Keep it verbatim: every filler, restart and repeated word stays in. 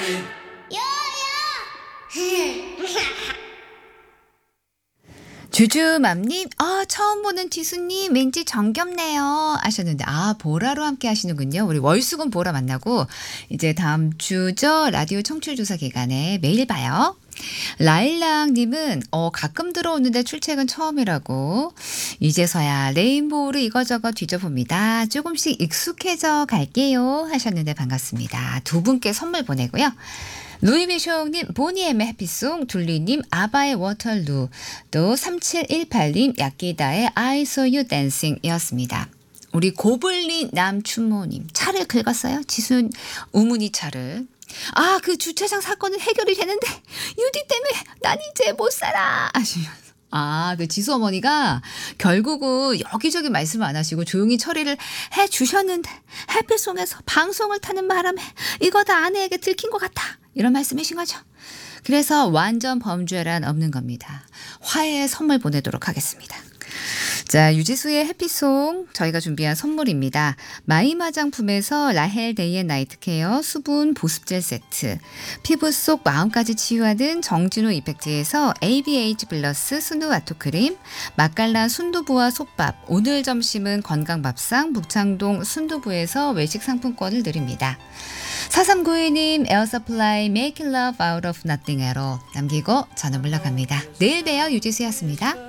주주맘님, 아, 처음 보는 지수님, 왠지 정겹네요. 하셨는데, 아, 보라로 함께 하시는군요. 우리 월수금 보라 만나고, 이제 다음 주죠. 라디오 청취조사 기간에 매일 봐요. 라일락님은, 어, 가끔 들어오는데 출첵은 처음이라고. 이제서야 레인보우를 이거저거 뒤져봅니다. 조금씩 익숙해져 갈게요. 하셨는데 반갑습니다. 두 분께 선물 보내고요. 루이비숑님 보니엠의 해피송, 둘리님 아바의 워털루, 또 삼칠일팔님 야끼다의 I saw you dancing 이었습니다. 우리 고블린 남춘모님 차를 긁었어요. 지순 우문이 차를. 아, 그 주차장 사건은 해결이 되는데 유디 때문에 난 이제 못 살아 하시면서. 아, 그 지수 어머니가 결국은 여기저기 말씀을 안 하시고 조용히 처리를 해 주셨는데 해피송에서 방송을 타는 바람에 이거 다 아내에게 들킨 것 같아. 이런 말씀이신 거죠. 그래서 완전 범죄란 없는 겁니다. 화해의 선물 보내도록 하겠습니다. 자, 유지수의 해피송 저희가 준비한 선물입니다. 마임 화장품에서 라헬 데이 앤 나이트 케어 수분 보습젤 세트, 피부 속 마음까지 치유하는 정진호 이펙트에서 에이비에이치 플러스 순두 와토크림, 맛깔난 순두부와 솥밥, 오늘 점심은 건강밥상 북창동 순두부에서 외식 상품권을 드립니다. 사삼구이님 에어서플라이 Make Love Out of Nothing at All 남기고 저는 물러갑니다. 내일 봬요. 유지수였습니다.